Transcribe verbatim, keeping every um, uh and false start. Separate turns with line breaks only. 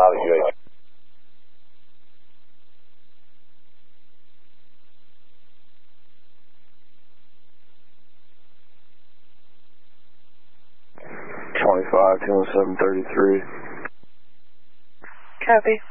pilot U H.
twenty-five, two one seven, thirty-three.
Copy.